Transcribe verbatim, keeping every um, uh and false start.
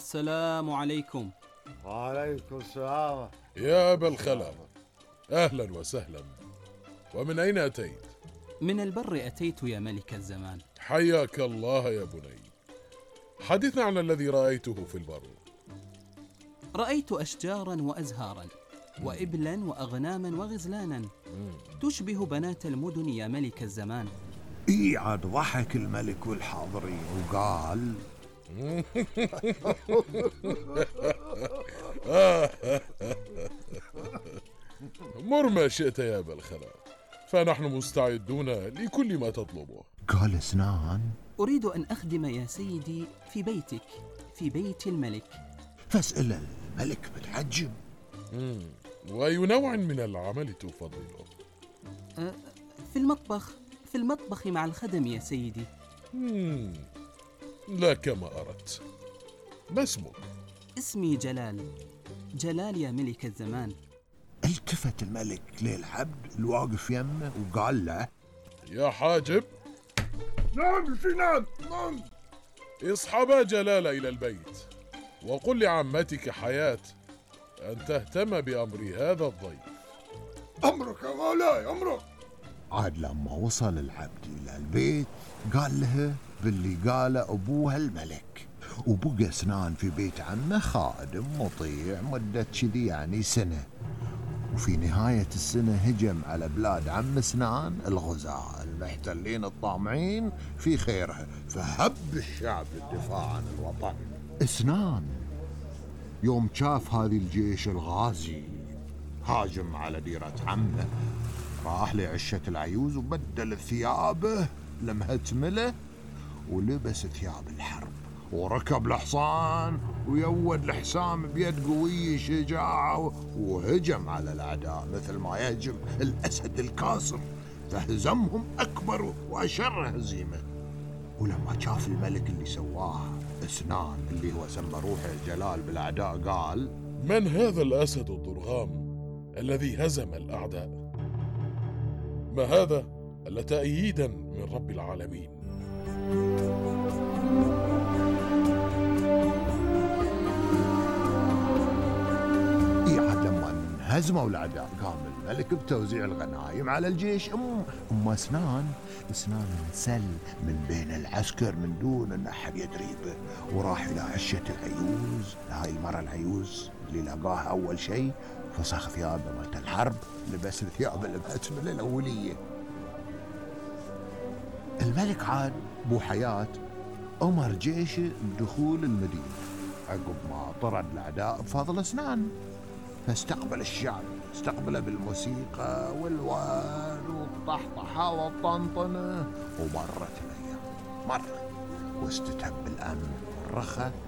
السلام عليكم. وعليكم السلام. يا أبا الخلا، أهلا وسهلا. ومن أين أتيت؟ من البر أتيت يا ملك الزمان. حياك الله يا بني. حدثنا عن الذي رأيته في البر. رأيت أشجارا وأزهارا وإبلا وأغناما وغزلانا تشبه بنات المدن يا ملك الزمان. إي عاد ضحك الملك والحاضرين وقال: مر ما شئت يا أبا الخلا، فنحن مستعدون لكل ما تطلبه. قال سنان: أريد أن أخدم يا سيدي في بيتك، في بيت الملك. فاسأل الملك متعجب: وأي نوع من العمل تفضله؟ أه في المطبخ في المطبخ مع الخدم يا سيدي. مم. لا كما أردت. ما اسمك؟ اسمي جلال. جلال يا ملك الزمان. التفت الملك للعبد الواقف يمه وقال له: يا حاجب. نعم سنان، نعم. اصحبا جلال إلى البيت، وقل لعمتك حياة أن تهتم بأمر هذا الضيف. أمرك يا مولاي، أمرك. عاد لما وصل العبد إلى البيت قال له باللي قاله أبوها الملك، وبقى سنان في بيت عمه خادم مطيع مدة كذي يعني سنة. وفي نهاية السنة هجم على بلاد عم سنان الغزاة المحتلين الطامعين في خيرها، فهب الشعب للدفاع عن الوطن. سنان يوم شاف هذه الجيش الغازي هاجم على ديرة عمه، راح لعشة العيوز وبدل ثيابه لمهتمله ولبس ثياب الحرب وركب الحصان ويود الحسام بيد قوي شجاعة وهجم على الأعداء مثل ما يهجم الأسد الكاسر، فهزمهم أكبر وأشر هزيمة. ولما شاف الملك اللي سواه سنان اللي هو سمى روحه جلال بالأعداء قال: من هذا الأسد الضرغام الذي هزم الأعداء؟ ما هذا إلا تأييدا من رب العالمين. هزموا الأعداء قام الملك بتوزيع الغنائم على الجيش. أم أم سنان سنان انسل من بين العسكر من دون أن أحد يدري به، وراح إلى عشة العيوز. هاي المرة العيوز اللي لقاها أول شيء فسخ ثيابه مالت الحرب، لبس الثياب المهتملة الأولية. الملك عاد بو حياة أمر جيشه بدخول المدينة عقب ما طرد الأعداء بفضل سنان، فاستقبل الشعب استقبله بالموسيقى والوان والطحطحة والطنطنة. ومرت الأيام مرت واستتب الأمن والرخاء